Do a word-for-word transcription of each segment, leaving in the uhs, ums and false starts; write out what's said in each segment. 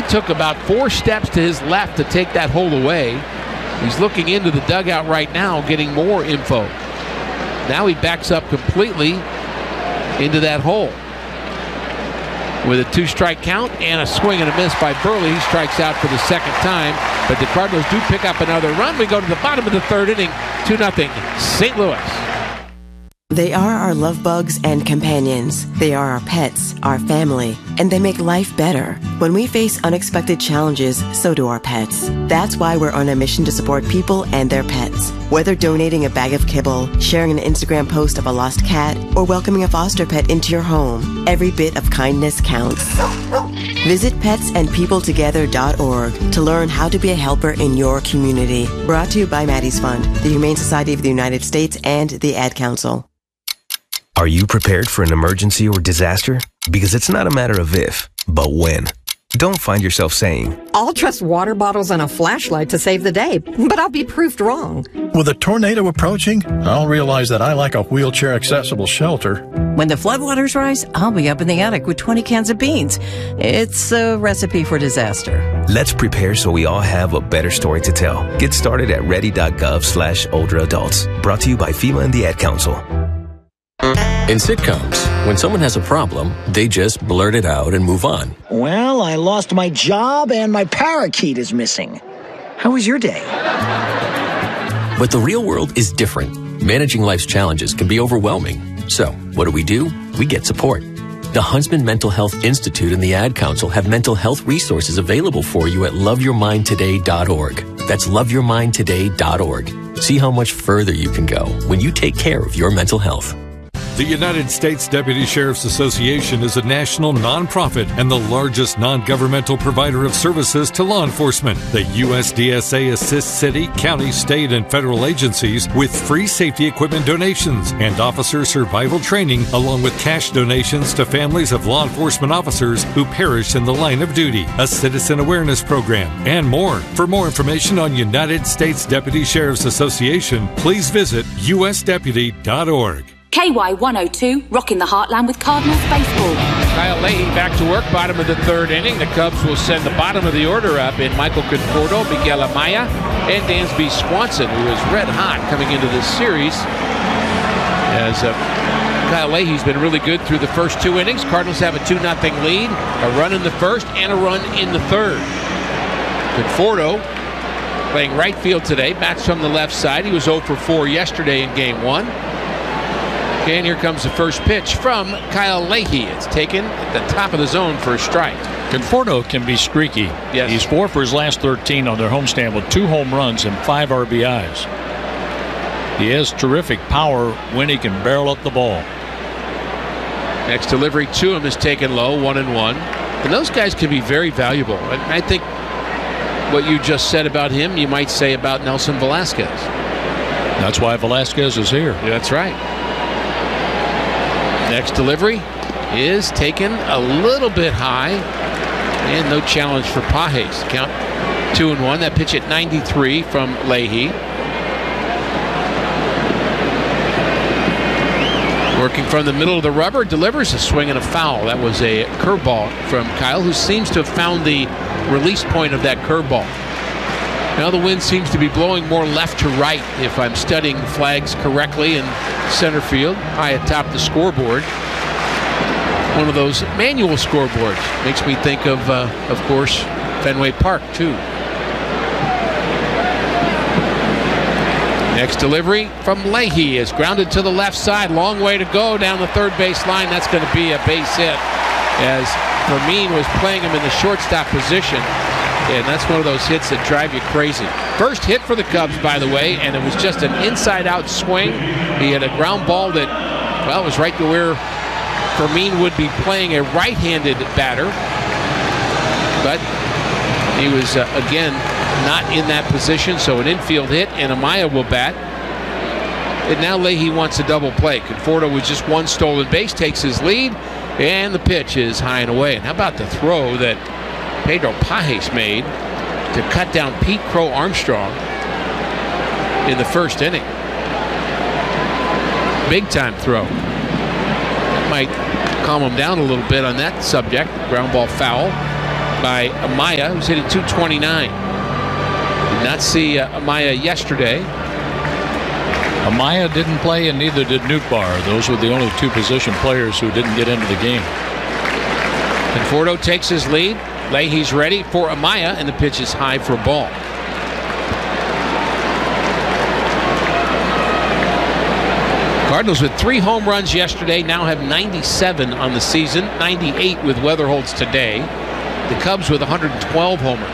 took about four steps to his left to take that hole away. He's looking into the dugout right now, getting more info. Now he backs up completely into that hole. With a two-strike count and a swing and a miss by Buehrle, he strikes out for the second time. But the Cardinals do pick up another run. We go to the bottom of the third inning, two nothing Saint Louis. They are our love bugs and companions. They are our pets, our family, and they make life better. When we face unexpected challenges, so do our pets. That's why we're on a mission to support people and their pets. Whether donating a bag of kibble, sharing an Instagram post of a lost cat, or welcoming a foster pet into your home, every bit of kindness counts. Visit pets and people together dot org to learn how to be a helper in your community. Brought to you by Maddie's Fund, the Humane Society of the United States, and the Ad Council. Are you prepared for an emergency or disaster? Because it's not a matter of if, but when. Don't find yourself saying, I'll trust water bottles and a flashlight to save the day, but I'll be proved wrong. With a tornado approaching, I'll realize that I like a wheelchair-accessible shelter. When the floodwaters rise, I'll be up in the attic with twenty cans of beans. It's a recipe for disaster. Let's prepare so we all have a better story to tell. Get started at ready.gov slash older adults. Brought to you by FEMA and the Ad Council. In sitcoms, when someone has a problem, they just blurt it out and move on. Well, I lost my job and my parakeet is missing. How was your day? But the real world is different. Managing life's challenges can be overwhelming. So, what do we do? We get support. The Huntsman Mental Health Institute and the Ad Council have mental health resources available for you at love your mind today dot org. That's love your mind today dot org. See how much further you can go when you take care of your mental health. The United States Deputy Sheriff's Association is a national nonprofit and the largest non-governmental provider of services to law enforcement. The U S D S A assists city, county, state, and federal agencies with free safety equipment donations and officer survival training, along with cash donations to families of law enforcement officers who perished in the line of duty, a citizen awareness program, and more. For more information on United States Deputy Sheriff's Association, please visit U S deputy dot org. K Y one oh two, rocking the heartland with Cardinals baseball. Kyle Leahy back to work, bottom of the third inning. The Cubs will send the bottom of the order up in Michael Conforto, Miguel Amaya, and Dansby Swanson, who is red hot coming into this series. As uh, Kyle Leahy's been really good through the first two innings. Cardinals have a two nothing lead, a run in the first and a run in the third. Conforto playing right field today, bats from the left side. He was oh for four yesterday in game one. And here comes the first pitch from Kyle Leahy. It's taken at the top of the zone for a strike. Conforto can be streaky. Yes. He's four for his last thirteen on their homestand with two home runs and five R B Is. He has terrific power when he can barrel up the ball. Next delivery to him is taken low, one and one. And those guys can be very valuable. And I think what you just said about him, you might say about Nelson Velasquez. That's why Velasquez is here. Yeah, that's right. Next delivery is taken a little bit high, and no challenge for Pages. Count two and one. That pitch at ninety-three from Leahy. Working from the middle of the rubber, delivers a swing and a foul. That was a curveball from Kyle, who seems to have found the release point of that curveball. Now the wind seems to be blowing more left to right, if I'm studying the flags correctly, in center field, high atop the scoreboard. One of those manual scoreboards. Makes me think of, uh, of course, Fenway Park, too. Next delivery from Leahy is grounded to the left side. Long way to go down the third base line. That's going to be a base hit, as Fermin was playing him in the shortstop position. And that's one of those hits that drive you crazy. First hit for the Cubs, by the way, and it was just an inside-out swing. He had a ground ball that, well, was right to where Fermin would be playing a right-handed batter. But he was, uh, again, not in that position, so an infield hit, and Amaya will bat. And now Leahy wants a double play. Conforto with just one stolen base takes his lead, and the pitch is high and away. And how about the throw that Pedro Pages made to cut down Pete Crow Armstrong in the first inning? Big time throw. That might calm him down a little bit on that subject. Ground ball foul. by Amaya, who's hitting two twenty-nine. Did not see uh, Amaya yesterday. Amaya didn't play, and neither did Nootbaar. Those were the only two position players who didn't get into the game. Conforto takes his lead. Leahy's ready for Amaya, and the pitch is high for a ball. Cardinals with three home runs yesterday now have ninety-seven on the season, ninety-eight with Weatherholds today. The Cubs with one hundred twelve homers.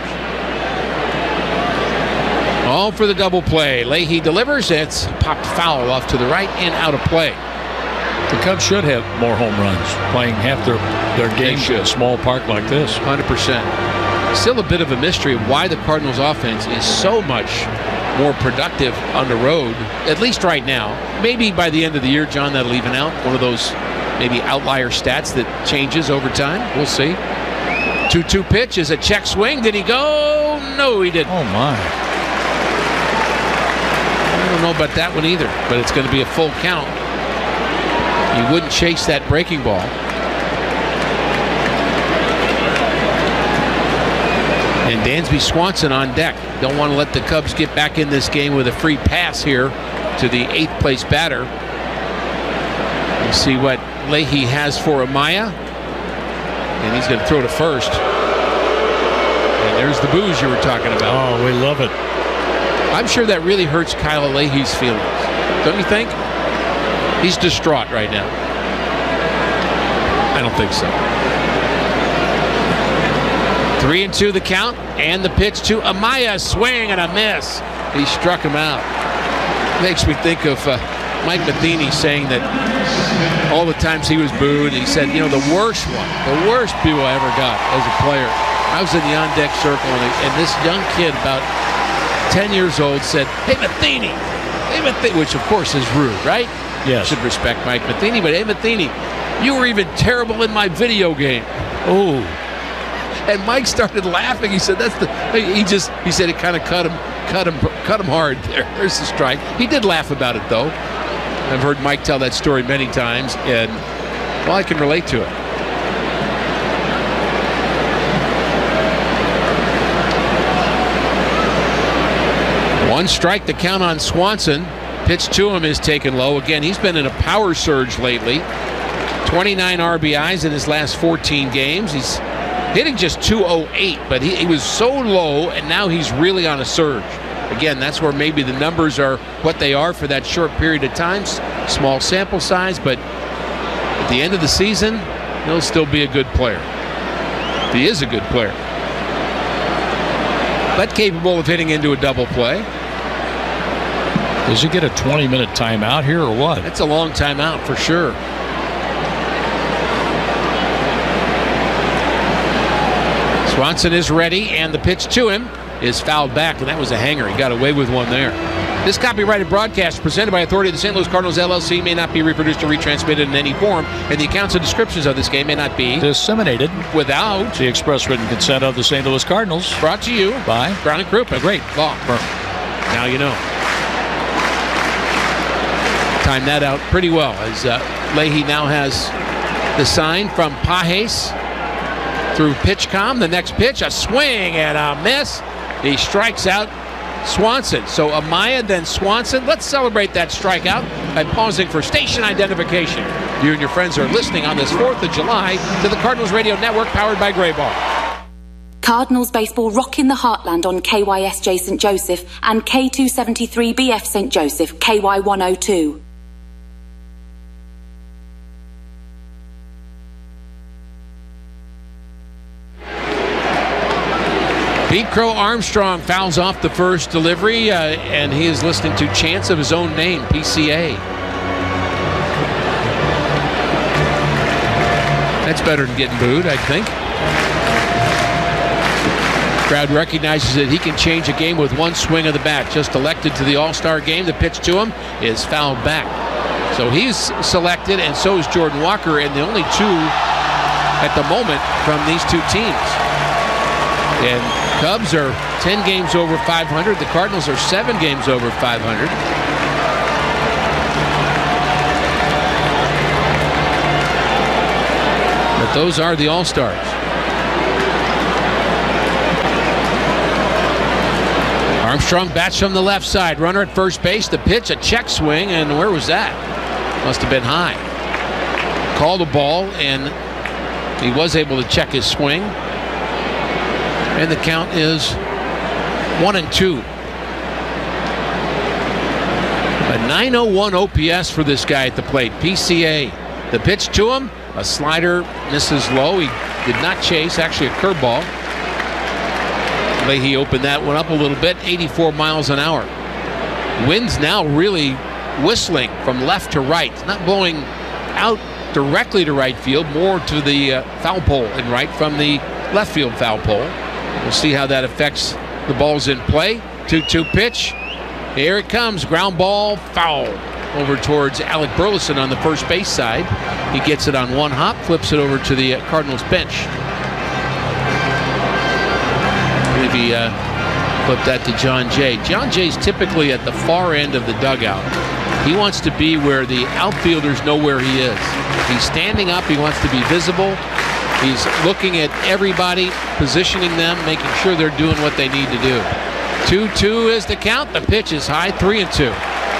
All for the double play. Leahy delivers. It's popped foul off to the right and out of play. The Cubs should have more home runs, playing half their, their games in a small park like this. one hundred percent. Still a bit of a mystery of why the Cardinals offense is so much more productive on the road, at least right now. Maybe by the end of the year, John, that'll even out. One of those maybe outlier stats that changes over time. We'll see. two two pitch is a check swing. Did he go? No, he didn't. Oh, my. I don't know about that one either, but it's going to be a full count. You wouldn't chase that breaking ball. And Dansby Swanson on deck. Don't want to let the Cubs get back in this game with a free pass here to the eighth place batter. Let's see what Leahy has for Amaya. And he's going to throw to first. And there's the booze you were talking about. Oh, we love it. I'm sure that really hurts Kyle Leahy's feelings. Don't you think? He's distraught right now. I don't think so. Three and two the count, and the pitch to Amaya. Swing and a miss. He struck him out. Makes me think of uh, Mike Matheny saying that all the times he was booed, he said, you know, the worst one, the worst boo I ever got as a player. I was in the on-deck circle, and, and this young kid, about ten years old, said, hey, Matheny, hey, Matheny, which of course is rude, right? Yes. Should respect Mike Matheny, but hey, Matheny, you were even terrible in my video game. Oh. And Mike started laughing. He said, "That's the." He just he said it kind of cut him, cut him, cut him hard. There, there's the strike. He did laugh about it though. I've heard Mike tell that story many times, and well, I can relate to it. One strike to count on Swanson. Pitch to him is taken low. Again, he's been in a power surge lately. twenty-nine R B Is in his last fourteen games. He's hitting just two oh eight, but he, he was so low, and now he's really on a surge. Again, that's where maybe the numbers are what they are for that short period of time. Small sample size, but at the end of the season, he'll still be a good player. He is a good player. But capable of hitting into a double play. Does he get a twenty minute timeout here or what? It's a long timeout for sure. Swanson is ready, and the pitch to him is fouled back, and that was a hanger. He got away with one there. This copyrighted broadcast presented by authority of the Saint Louis Cardinals, L L C may not be reproduced or retransmitted in any form, and the accounts and descriptions of this game may not be disseminated without the express written consent of the Saint Louis Cardinals. Brought to you by Brown and Crouppen. Great law firm. Now you know. Timed that out pretty well, as uh, Leahy now has the sign from Pages through PitchCom. The next pitch, a swing and a miss. He strikes out Swanson. So Amaya, then Swanson. Let's celebrate that strikeout by pausing for station identification. You and your friends are listening on this fourth of July to the Cardinals Radio Network, powered by Gray Bar. Cardinals baseball rocking the heartland on K Y S J Saint Joseph and K two seventy-three B F Saint Joseph, K Y one oh two. Pete Crow Armstrong fouls off the first delivery, uh, and he is listening to chants of his own name, P C A. That's better than getting booed, I think. Crowd recognizes that he can change a game with one swing of the bat. Just elected to the All-Star game. The pitch to him is fouled back. So he's selected, and so is Jordan Walker, and the only two at the moment from these two teams. And Cubs are ten games over five hundred. The Cardinals are seven games over five hundred. But those are the All-Stars. Armstrong bats from the left side. Runner at first base. The pitch, a check swing, and where was that? Must have been high. Called a ball, and he was able to check his swing. And the count is one and two. A nine oh one O P S for this guy at the plate. P C A. The pitch to him, a slider misses low. He did not chase, actually a curveball. Leahy opened that one up a little bit, eighty-four miles an hour. Wind's now really whistling from left to right. It's not blowing out directly to right field, more to the uh, foul pole and right from the left field foul pole. We'll see how that affects the balls in play. two two pitch. Here it comes. Ground ball, foul. Over towards Alec Burleson on the first base side. He gets it on one hop, flips it over to the uh, Cardinals bench. He uh, flipped that to John Jay. John Jay's typically at the far end of the dugout. He wants to be where the outfielders know where he is. He's standing up. He wants to be visible. He's looking at everybody, positioning them, making sure they're doing what they need to do. two two is the count. The pitch is high, three and two.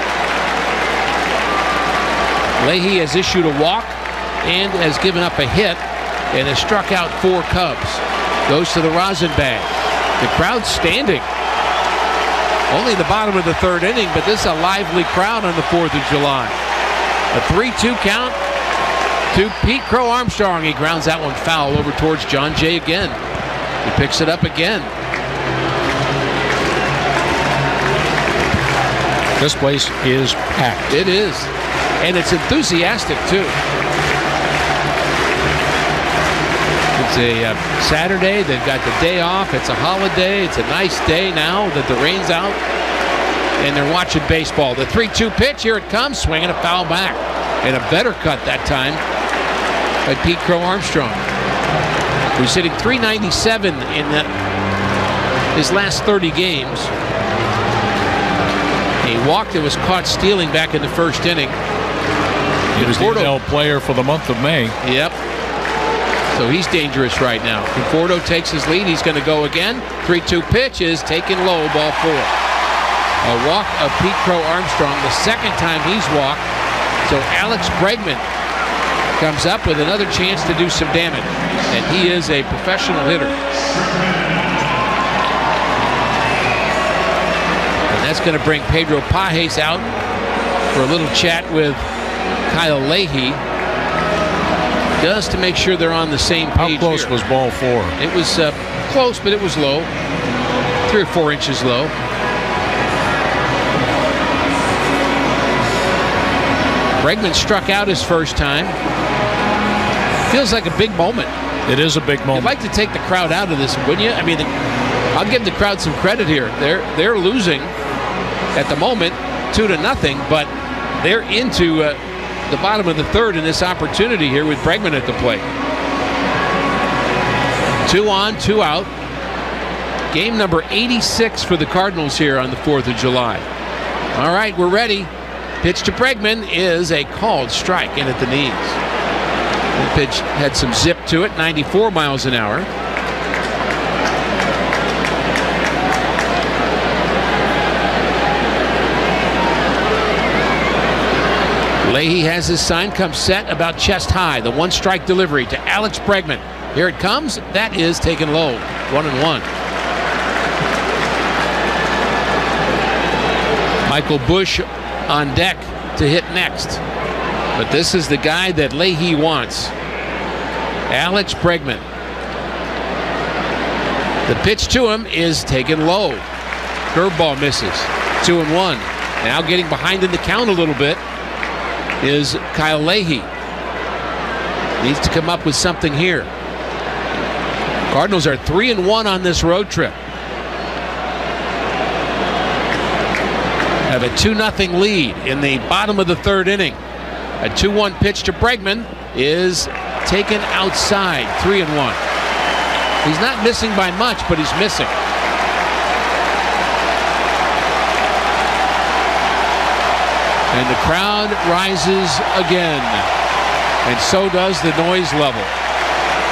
Leahy has issued a walk and has given up a hit and has struck out four Cubs. Goes to the rosin bag. The crowd's standing. Only the bottom of the third inning, but this is a lively crowd on the fourth of July. A three two count to Pete Crow Armstrong. He grounds that one foul over towards John Jay again. He picks it up again. This place is packed. It is. And it's enthusiastic, too. It's a uh, Saturday. They've got the day off. It's a holiday. It's a nice day now that the rain's out. And they're watching baseball. The three two pitch. Here it comes. Swinging a foul back. And a better cut that time by Pete Crow Armstrong, who's hitting three ninety-seven in the, his last thirty games. A walk that was caught stealing back in the first inning. He was the N L player for the month of May. Yep. So he's dangerous right now. Conforto takes his lead. He's going to go again. three two pitch is taken low, ball four. A walk of Pete Crow Armstrong, the second time he's walked. So Alex Bregman comes up with another chance to do some damage. And he is a professional hitter. And that's going to bring Pedro Pages out for a little chat with Kyle Leahy, just to make sure they're on the same page. How close here. was ball four? It was uh, close, but it was low. Three or four inches low. Bregman struck out his first time. Feels like a big moment. It is a big moment. You'd like to take the crowd out of this, wouldn't you? I mean, I'll give the crowd some credit here. They're they're losing at the moment, two to nothing, but they're into uh, the bottom of the third in this opportunity here with Bregman at the plate. Two on, two out. Game number eighty-six for the Cardinals here on the fourth of July. All right, we're ready. Pitch to Bregman is a called strike in at the knees. The pitch had some zip to it, ninety-four miles an hour. Leahy has his sign, comes set about chest high. The one strike delivery to Alex Bregman. Here it comes. That is taken low. One and one. Michael Busch on deck to hit next. But this is the guy that Leahy wants. Alex Bregman. The pitch to him is taken low. Curveball misses. Two and one. Now getting behind in the count a little bit is Kyle Leahy. Needs to come up with something here. Cardinals are three and one on this road trip. Have a two nothing lead in the bottom of the third inning. A two one pitch to Bregman is taken outside. Three and one. He's not missing by much, but he's missing. And the crowd rises again. And so does the noise level.